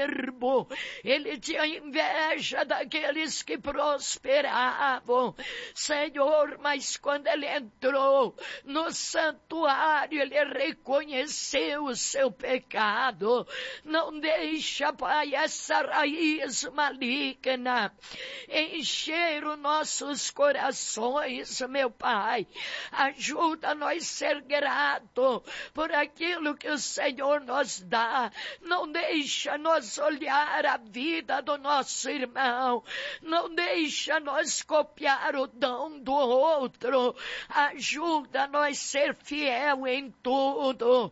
soberbo, ele tinha inveja daqueles que prosperavam, Senhor, mas quando ele entrou no santuário, ele reconheceu o seu pecado. Não deixa, Pai, essa raiz maligna encher os nossos corações, meu Pai. Ajuda nós a ser grato por aquilo que o Senhor nos dá. Não deixa nós olhar a vida do nosso irmão. Não deixa nós copiar o dom do outro. Ajuda nós a ser fiel em tudo.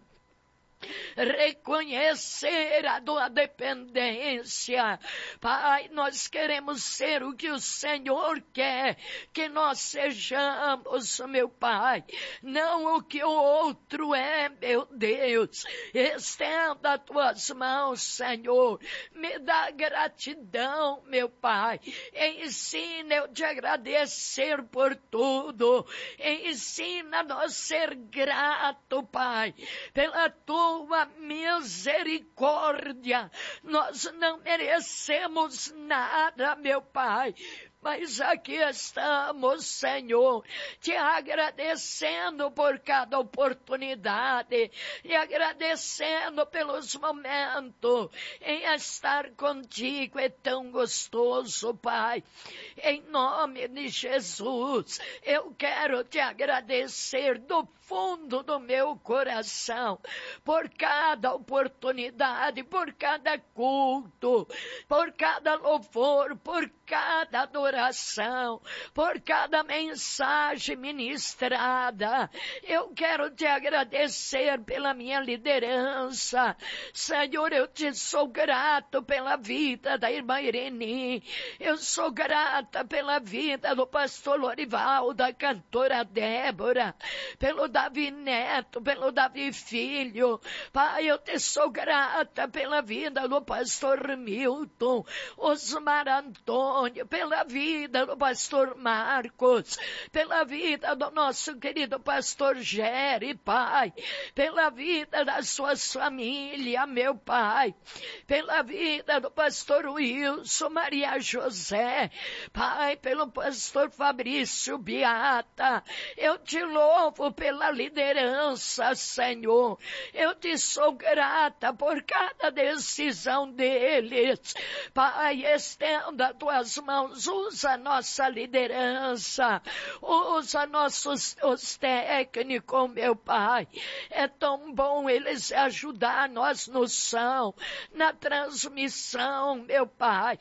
Reconhecer a tua dependência. Pai, nós queremos ser o que o Senhor quer que nós sejamos, meu Pai, não o que o outro é, meu Deus. Estenda as tuas mãos, Senhor, me dá gratidão, meu Pai. Ensina eu te agradecer por tudo. Ensina-nos a ser grato, Pai, pela tua misericórdia. Nós não merecemos nada, meu Pai, mas aqui estamos, Senhor, te agradecendo por cada oportunidade, e agradecendo pelos momentos em estar contigo. É tão gostoso, Pai. Em nome de Jesus, eu quero te agradecer do fundo do meu coração por cada oportunidade, por cada culto, por cada louvor, por cada adoração, por cada mensagem ministrada. Eu quero te agradecer pela minha liderança. Senhor, eu te sou grato pela vida da irmã Irene. Eu sou grata pela vida do pastor Lorival, da cantora Débora, pelo Davi Neto, pelo Davi Filho. Pai, eu te sou grata pela vida do pastor Milton, Osmar Antônio, pela vida do pastor Marcos, pela vida do nosso querido pastor Jerry, Pai, pela vida das suas famílias, meu Pai, pela vida do pastor Wilson, Maria José, Pai, pelo pastor Fabrício Beata. Eu te louvo pela liderança, Senhor. Eu te sou grata por cada decisão deles. Pai, estenda as tuas mãos, usa a nossa liderança, usa os técnicos, meu Pai. É tão bom eles ajudar nós no som, na transmissão, meu Pai.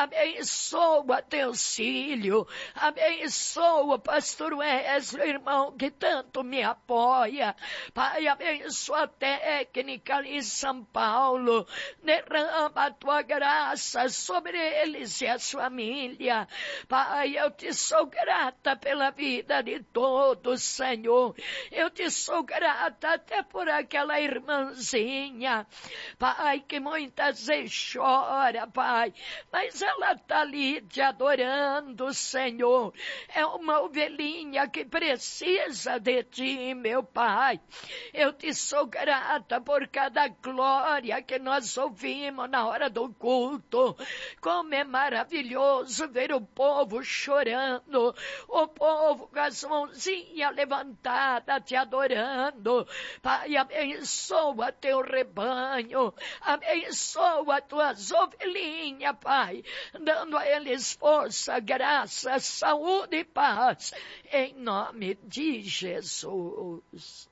Abençoa teus filhos, abençoa o pastor Wesley, irmão, que tanto me apoia. Pai, abençoa a técnica ali em São Paulo, derrama a tua graça sobre eles e a família. Pai, eu te sou grata pela vida de todos, Senhor. Eu te sou grata até por aquela irmãzinha, Pai, que muitas vezes chora, Pai, mas ela está ali te adorando, Senhor. É uma ovelhinha que precisa de ti, meu Pai. Eu te sou grata por cada glória que nós ouvimos na hora do culto. Como é maravilhoso ver o povo chorando, o povo com as mãozinhas levantadas te adorando. Pai, abençoa teu rebanho, abençoa tuas ovelhinhas, Pai, dando a eles força, graça, saúde e paz, em nome de Jesus.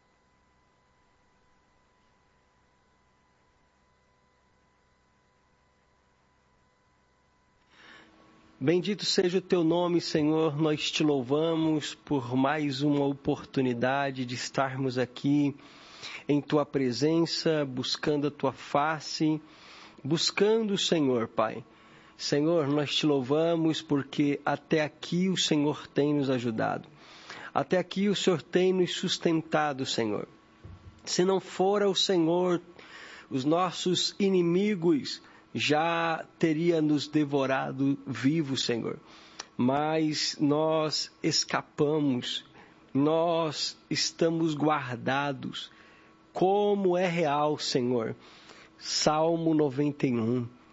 Bendito seja o teu nome, Senhor. Nós te louvamos por mais uma oportunidade de estarmos aqui em tua presença, buscando a tua face, buscando o Senhor, Pai. Senhor, nós te louvamos porque até aqui o Senhor tem nos ajudado. Até aqui o Senhor tem nos sustentado, Senhor. Se não fora o Senhor, os nossos inimigos já teria nos devorado vivos, Senhor. Mas nós escapamos, nós estamos guardados. Como é real, Senhor. Salmo 91.